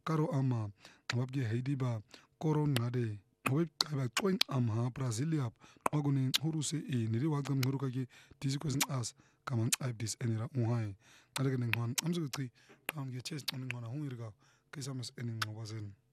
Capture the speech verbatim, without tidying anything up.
karo ama ngababke Heidi ba koron ngade web ba coin am ha Brazilia oguni huruse e niri wagam hurukaki diziko as kamang abdis enira unhai alege ngwan amzuki kaunge chest oningwana huirga kisamas ening wazen